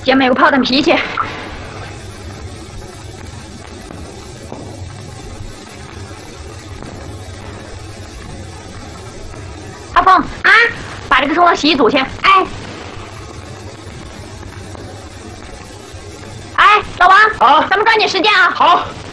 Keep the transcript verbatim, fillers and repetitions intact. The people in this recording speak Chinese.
姐妹有炮弹脾气。阿峰啊，把这个送到洗衣组去。哎，哎，老王， 啊， 咱们抓紧时间啊。 好。